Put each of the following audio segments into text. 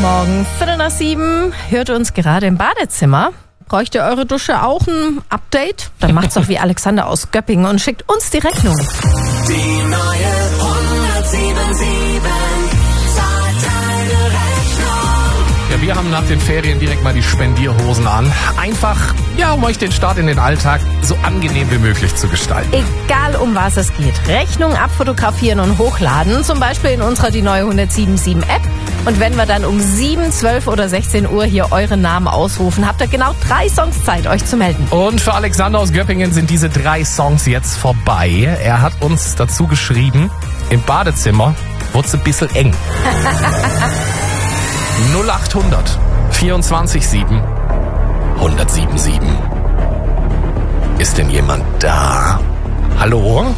Morgen, 6:15, hört uns gerade im Badezimmer. Bräucht ihr eure Dusche auch ein Update? Dann macht's doch wie Alexander aus Göppingen und schickt uns die Rechnung. Die neue 177 zahlt deine Rechnung. Ja, wir haben nach den Ferien direkt mal die Spendierhosen an. Einfach, ja, um euch den Start in den Alltag so angenehm wie möglich zu gestalten. Egal um was es geht. Rechnung abfotografieren und hochladen. Zum Beispiel in unserer die neue 177 App. Und wenn wir dann um 7, 12 oder 16 Uhr hier eure Namen ausrufen, habt ihr genau 3 Songs Zeit, euch zu melden. Und für Alexander aus Göppingen sind diese 3 Songs jetzt vorbei. Er hat uns dazu geschrieben, im Badezimmer wird's ein bisschen eng. 0800 24 7 1077. Ist denn jemand da? Hallo?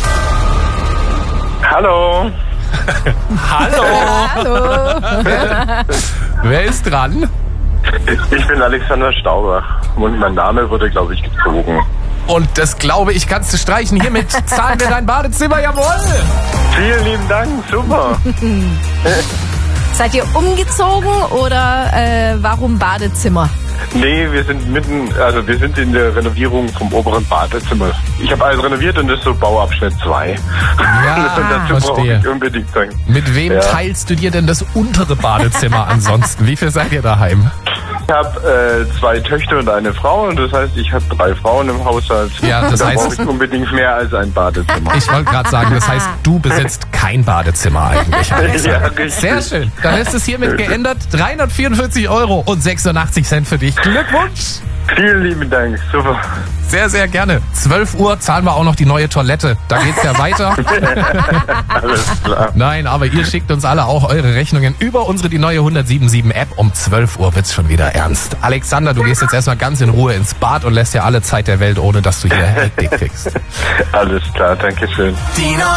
Hallo. Hallo? Hallo. Wer ist dran? Ich bin Alexander Staubach und mein Name wurde, glaube ich, gezogen. Und das glaube ich, kannst du streichen. Hiermit zahlen wir dein Badezimmer, jawohl! Vielen lieben Dank, super. Seid ihr umgezogen oder warum Badezimmer? Nee, wir sind wir sind in der Renovierung vom oberen Badezimmer. Ich habe alles renoviert und das ist so Bauabschnitt 2. Ja, und dazu brauche verstehe. ich unbedingt sagen. Mit wem teilst du dir denn das untere Badezimmer ansonsten? Wie viel seid ihr daheim? Ich habe 2 Töchter und eine Frau und das heißt, ich habe 3 Frauen im Haushalt. Ja, das da heißt- brauche ich unbedingt mehr als ein Badezimmer. Ich wollte gerade sagen, das heißt, du besitzt kein Badezimmer eigentlich. Ja, richtig. Sehr schön. Dann ist es hiermit geändert. 344,86 € für dich. Glückwunsch! Vielen lieben Dank, super. Sehr, sehr gerne. 12 Uhr zahlen wir auch noch die neue Toilette. Da geht's ja weiter. Alles klar. Nein, aber ihr schickt uns alle auch eure Rechnungen über unsere die neue 177 App. Um 12 Uhr wird's schon wieder ernst. Alexander, du gehst jetzt erstmal ganz in Ruhe ins Bad und lässt dir alle Zeit der Welt, ohne dass du hier Hektik kriegst. Alles klar, danke schön. Die neue